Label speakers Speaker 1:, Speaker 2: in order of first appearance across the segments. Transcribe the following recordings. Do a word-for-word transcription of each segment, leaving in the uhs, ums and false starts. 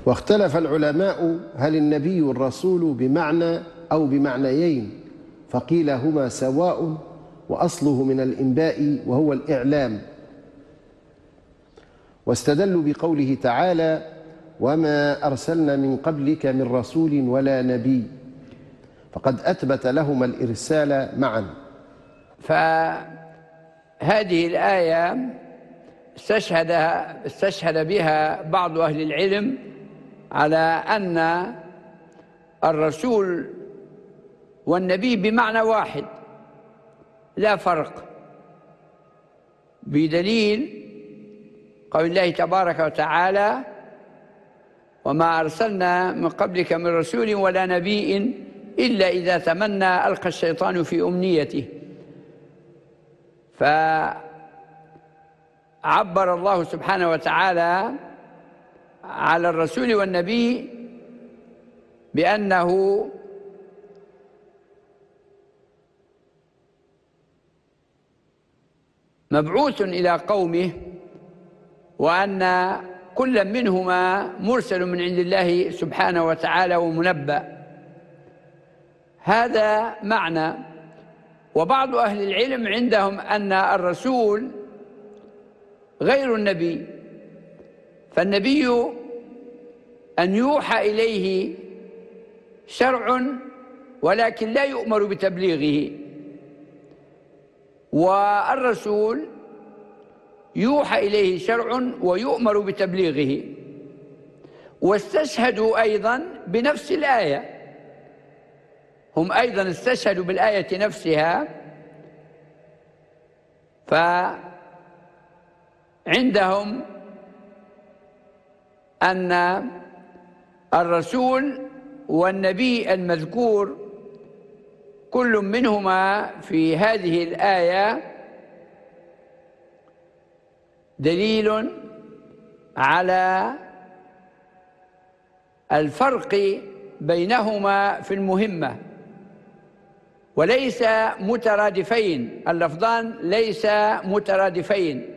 Speaker 1: واختلف العلماء هل النبي الرسول بمعنى أو بمعنيين، فقيل هما سواء، وأصله من الإنباء وهو الإعلام. واستدلوا بقوله تعالى: وما أرسلنا من قبلك من رسول ولا نبي، فقد أثبت لهما الإرسال معا.
Speaker 2: فهذه الآية استشهد, استشهد بها بعض أهل العلم على أن الرسول والنبي بمعنى واحد لا فرق، بدليل قول الله تبارك وتعالى: وما أرسلنا من قبلك من رسول ولا نبي إلا إذا تمنى ألقى الشيطان في أمنيته. فعبر الله سبحانه وتعالى على الرسول والنبي بأنه مبعوث إلى قومه، وأن كل منهما مرسل من عند الله سبحانه وتعالى ومنبأ. هذا معنى. وبعض أهل العلم عندهم أن الرسول غير النبي، فالنبي أن يوحى إليه شرع ولكن لا يؤمر بتبليغه، والرسول يوحى إليه شرع ويؤمر بتبليغه. واستشهدوا أيضا بنفس الآية، هم أيضا استشهدوا بالآية نفسها، فعندهم أن الرسول والنبي المذكور كل منهما في هذه الآية دليل على الفرق بينهما في المهمة، وليس مترادفين، اللفظان ليس مترادفين.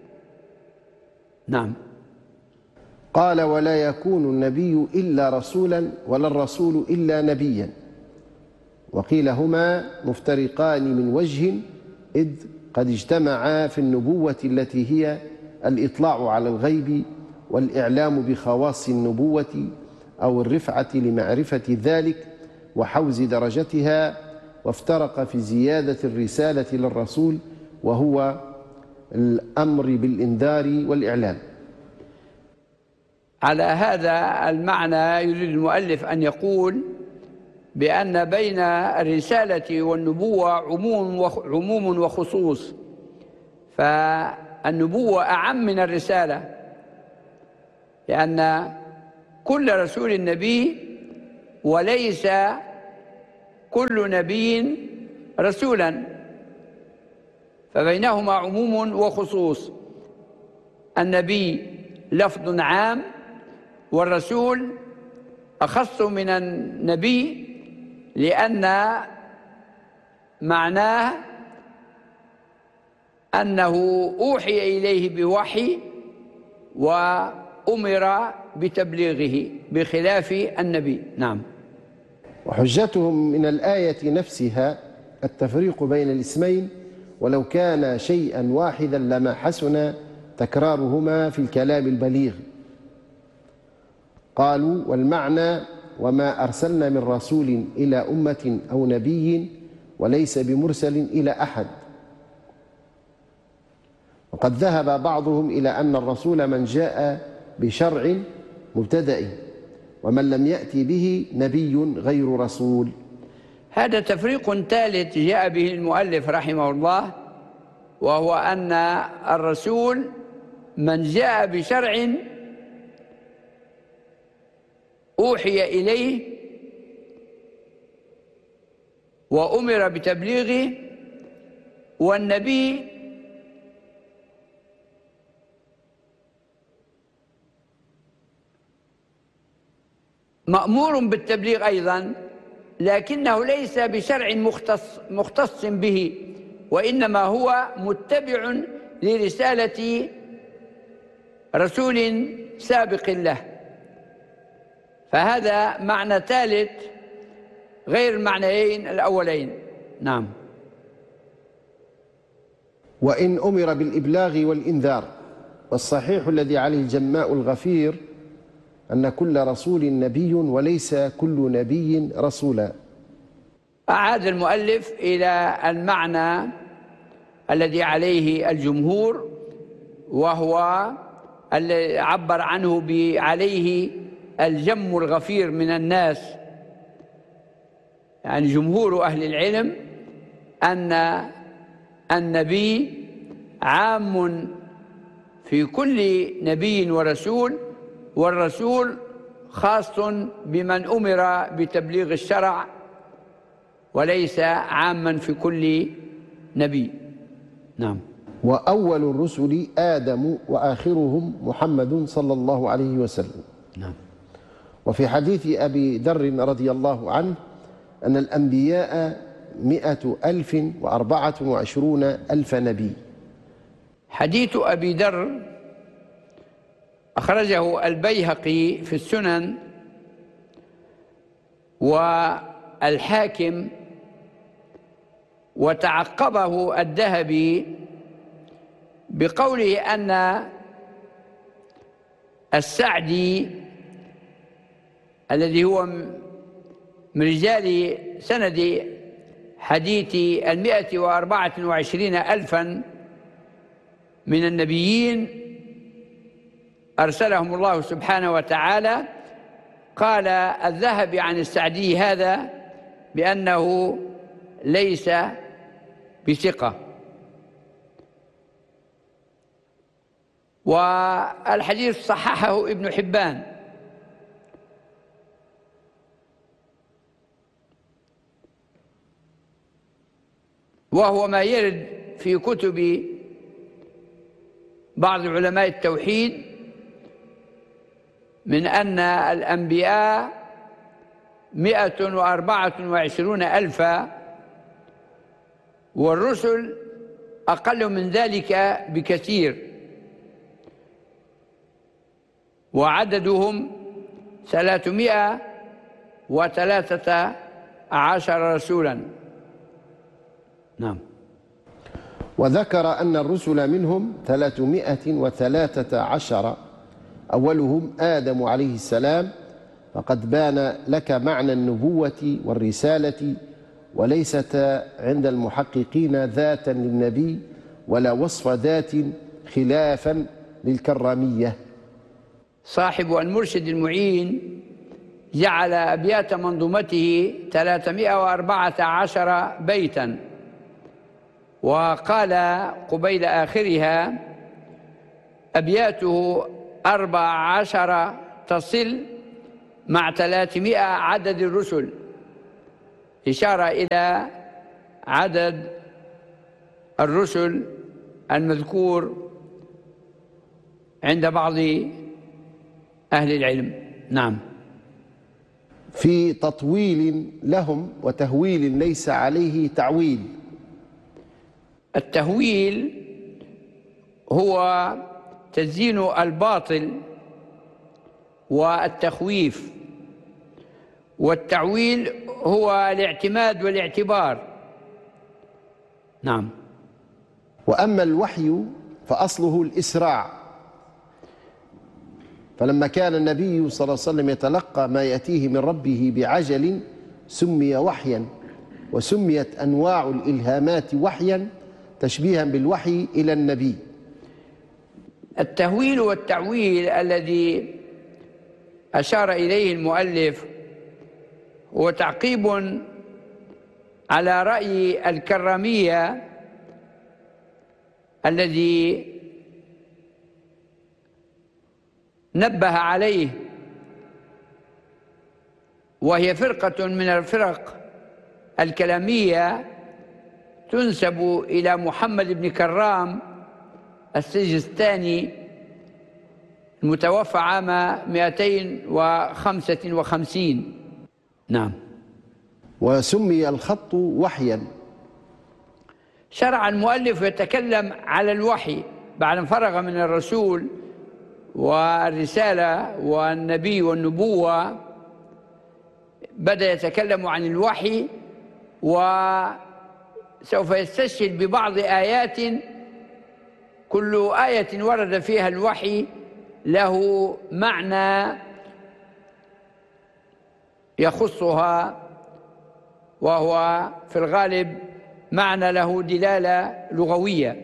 Speaker 2: نعم.
Speaker 1: قال: ولا يكون النبي إلا رسولا ولا الرسول إلا نبيا. وقيل هما مفترقان من وجه، إذ قد اجتمعا في النبوة التي هي الإطلاع على الغيب والإعلام بخواص النبوة أو الرفعة لمعرفة ذلك وحوز درجتها، وافترق في زيادة الرسالة للرسول وهو الأمر بالإنذار والإعلام.
Speaker 2: على هذا المعنى يريد المؤلف أن يقول بأن بين الرسالة والنبوة عموم وخصوص، فالنبوة أعم من الرسالة، لأن كل رسول نبي وليس كل نبي رسولا، فبينهما عموم وخصوص. النبي لفظ عام، والرسول أخص من النبي، لأن معناه أنه أوحي إليه بوحي وأمر بتبليغه بخلاف النبي. نعم.
Speaker 1: وحجتهم من الآية نفسها التفريق بين الاسمين، ولو كان شيئا واحدا لما حسن تكرارهما في الكلام البليغ. قالوا: والمعنى وما أرسلنا من رسول إلى أمة أو نبي وليس بمرسل إلى أحد. وقد ذهب بعضهم إلى أن الرسول من جاء بشرع مبتدأ، ومن لم يأتي به نبي غير رسول.
Speaker 2: هذا تفريق ثالث جاء به المؤلف رحمه الله، وهو أن الرسول من جاء بشرع أوحي إليه وأمر بتبليغه، والنبي مأمور بالتبليغ أيضا، لكنه ليس بشرع مختص, مختص به، وإنما هو متبع لرسالة رسول سابق له. فهذا معنى ثالث غير المعنيين الأولين. نعم.
Speaker 1: وإن أمر بالإبلاغ والإنذار، والصحيح الذي عليه الجماء الغفير أن كل رسول نبي وليس كل نبي رسولا.
Speaker 2: أعاد المؤلف إلى المعنى الذي عليه الجمهور، وهو الذي عبر عنه عليه الجم الغفير من الناس، يعني جمهور أهل العلم، أن النبي عام في كل نبي ورسول، والرسول خاص بمن أمر بتبليغ الشرع وليس عاما في كل نبي. نعم.
Speaker 1: وأول الرسل آدم وآخرهم محمد صلى الله عليه وسلم.
Speaker 2: نعم.
Speaker 1: وفي حديث أبي ذر رضي الله عنه أن الأنبياء مئة ألف وأربعة وعشرون ألف نبي.
Speaker 2: حديث أبي ذر أخرجه البيهقي في السنن والحاكم، وتعقبه الذهبي بقوله أن السعدي الذي هو من رجال سند حديث المئة وأربعة وعشرين ألفا من النبيين أرسلهم الله سبحانه وتعالى، قال الذهبي عن السعدي هذا بأنه ليس بثقة. والحديث صححه ابن حبان. وهو ما يرد في كتب بعض علماء التوحيد من أن الأنبياء مئة وأربعة وعشرون ألفا، والرسل أقل من ذلك بكثير، وعددهم ثلاثمائة وثلاثة عشر رسولا. نعم.
Speaker 1: وذكر أن الرسل منهم ثلاثمائة وثلاثة عشر، أولهم آدم عليه السلام، فقد بان لك معنى النبوة والرسالة، وليست عند المحققين ذاتا للنبي ولا وصف ذات خلافا للكرامية.
Speaker 2: صاحب المرشد المعين جعل أبيات منظومته ثلاثمائة وأربعة عشر بيتا، وقال قبيل آخرها أبياته أربع عشر تصل مع ثلاثمائة عدد الرسل، إشارة إلى عدد الرسل المذكور عند بعض أهل العلم. نعم.
Speaker 1: في تطويل لهم وتهويل ليس عليه تعويل.
Speaker 2: التهويل هو تزيين الباطل والتخويف، والتعويل هو الاعتماد والاعتبار. نعم.
Speaker 1: وأما الوحي فأصله الإسراع، فلما كان النبي صلى الله عليه وسلم يتلقى ما يأتيه من ربه بعجل سمي وحيا، وسميت أنواع الإلهامات وحيا تشبيها بالوحي إلى النبي.
Speaker 2: التهويل والتعويل الذي أشار إليه المؤلف هو تعقيب على رأي الكرامية الذي نبه عليه، وهي فرقة من الفرق الكلامية تنسب إلى محمد بن كرام السجستاني المتوفى عام مئتين وخمسة وخمسين. نعم.
Speaker 1: وسمي الخط وحيا.
Speaker 2: شرع المؤلف يتكلم على الوحي بعد أن فرغ من الرسول والرسالة والنبي والنبوة، بدأ يتكلم عن الوحي، وسوف يستشهد ببعض آيات كل آية ورد فيها الوحي له معنى يخصها، وهو في الغالب معنى له دلالة لغوية.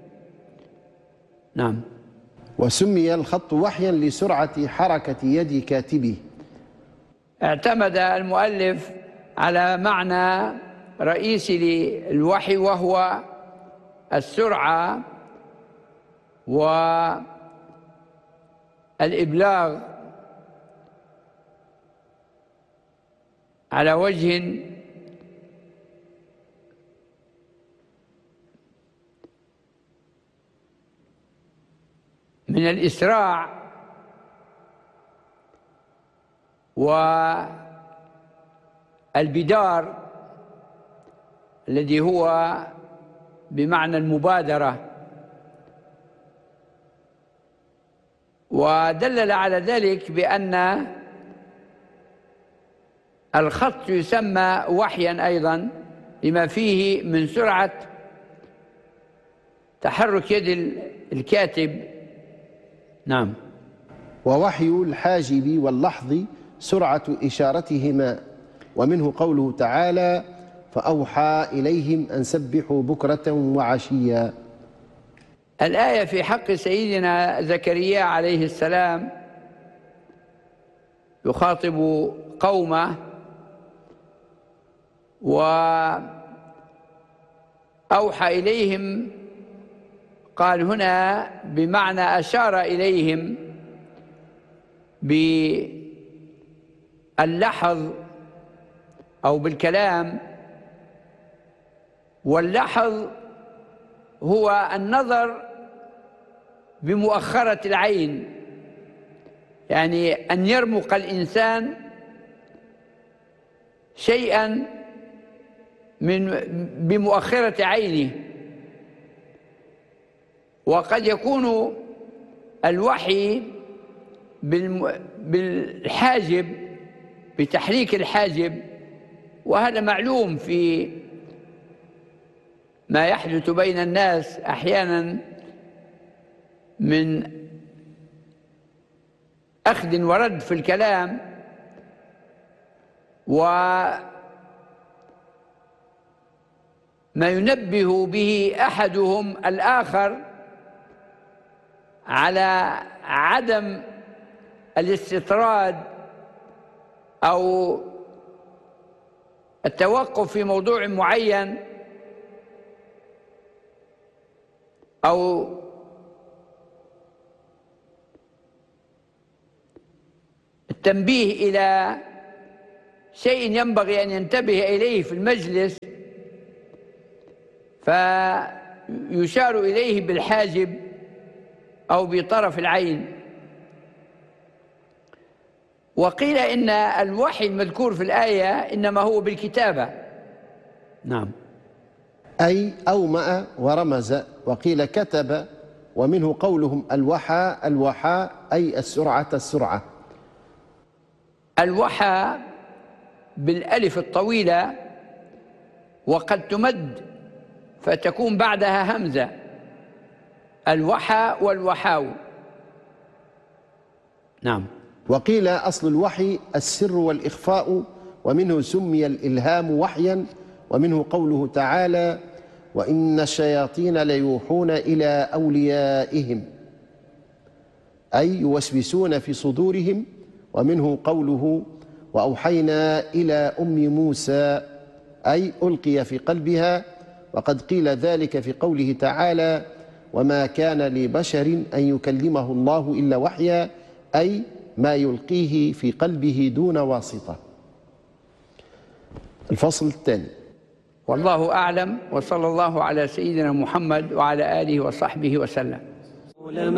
Speaker 2: نعم.
Speaker 1: وسمي الخط وحيا لسرعة حركة يد كاتبه.
Speaker 2: اعتمد المؤلف على معنى رئيسي للوحي، وهو السرعة والإبلاغ على وجه من الإسراع والبدار الذي هو بمعنى المبادرة، ودلل على ذلك بأن الخط يسمى وحيا أيضا لما فيه من سرعة تحرك يد الكاتب. نعم.
Speaker 1: ووحي الحاجب واللحظ سرعة إشارتهما، ومنه قوله تعالى فأوحى إليهم أن سبحوا بكرة وعشيا.
Speaker 2: الآية في حق سيدنا زكريا عليه السلام يخاطب قومه، وأوحى إليهم قال هنا بمعنى أشار إليهم باللحظ أو بالكلام. واللحظ هو النظر بمؤخرة العين، يعني أن يرمق الإنسان شيئا من بمؤخرة عينه. وقد يكون الوحي بالحاجب، بتحريك الحاجب، وهذا معلوم في ما يحدث بين الناس أحيانا من أخذ ورد في الكلام، وما ينبه به أحدهم الآخر على عدم الاستطراد أو التوقف في موضوع معين، أو التنبيه إلى شيء ينبغي أن ينتبه إليه في المجلس، فيشار إليه بالحاجب أو بطرف العين. وقيل إن الوحي المذكور في الآية إنما هو بالكتابة. نعم.
Speaker 1: أي أومأ ورمز، وقيل كتب، ومنه قولهم الوحى الوحى أي السرعة السرعة.
Speaker 2: الوحى بالألف الطويلة، وقد تمد فتكون بعدها همزة، الوحى والوحاو. نعم.
Speaker 1: وقيل أصل الوحي السر والإخفاء، ومنه سمي الإلهام وحيا، ومنه قوله تعالى وإن الشياطين ليوحون إلى أوليائهم أي يوسوسون في صدورهم، ومنه قوله وأوحينا إلى أم موسى أي ألقي في قلبها، وقد قيل ذلك في قوله تعالى وما كان لبشر أن يكلمه الله إلا وحيا أي ما يلقيه في قلبه دون واسطة. الفصل الثاني.
Speaker 2: والله أعلم، وصلى الله على سيدنا محمد وعلى آله وصحبه وسلم.